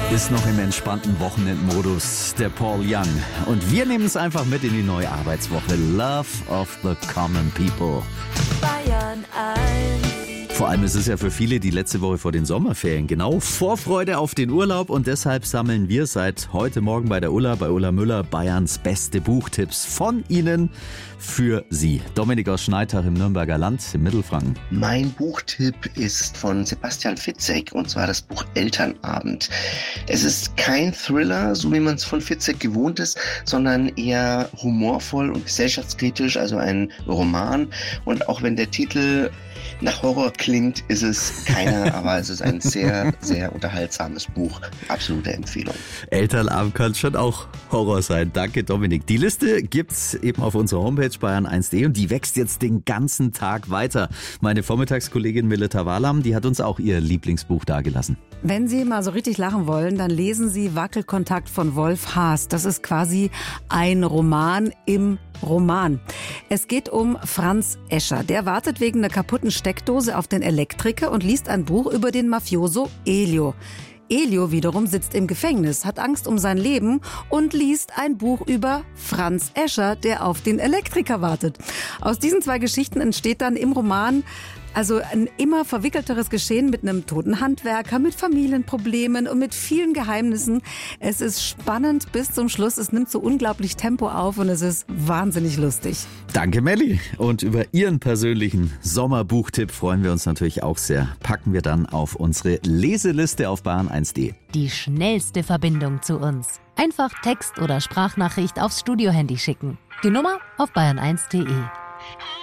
ist noch im entspannten Wochenendmodus, der Paul Young. Und wir nehmen es einfach mit in die neue Arbeitswoche. Love of the Common People. Bayern 1. Vor allem ist es ja für viele die letzte Woche vor den Sommerferien. Genau, Vorfreude auf den Urlaub. Und deshalb sammeln wir seit heute Morgen bei Ulla Müller, Bayerns beste Buchtipps von Ihnen für Sie. Dominik aus Schneitach im Nürnberger Land im Mittelfranken. Mein Buchtipp ist von Sebastian Fitzek, und zwar das Buch Elternabend. Es ist kein Thriller, so wie man es von Fitzek gewohnt ist, sondern eher humorvoll und gesellschaftskritisch, also ein Roman. Und auch wenn der Titel nach Horror klingt, ist es keiner, aber es ist ein sehr, sehr unterhaltsames Buch. Absolute Empfehlung. Elternabend kann schon auch Horror sein. Danke, Dominik. Die Liste gibt's eben auf unserer Homepage bayern1.de und die wächst jetzt den ganzen Tag weiter. Meine Vormittagskollegin Mileta Walam, die hat uns auch ihr Lieblingsbuch dagelassen. Wenn Sie mal so richtig lachen wollen, dann lesen Sie Wackelkontakt von Wolf Haas. Das ist quasi ein Roman im Roman. Es geht um Franz Escher. Der wartet wegen einer kaputten Steckdose auf den Elektriker und liest ein Buch über den Mafioso Elio. Elio wiederum sitzt im Gefängnis, hat Angst um sein Leben und liest ein Buch über Franz Escher, der auf den Elektriker wartet. Aus diesen zwei Geschichten entsteht dann im Roman also ein immer verwickelteres Geschehen mit einem toten Handwerker, mit Familienproblemen und mit vielen Geheimnissen. Es ist spannend bis zum Schluss. Es nimmt so unglaublich Tempo auf und es ist wahnsinnig lustig. Danke, Melli. Und über Ihren persönlichen Sommerbuchtipp freuen wir uns natürlich auch sehr. Packen wir dann auf unsere Leseliste auf bayern1.de. Die schnellste Verbindung zu uns. Einfach Text oder Sprachnachricht aufs Studiohandy schicken. Die Nummer auf bayern1.de.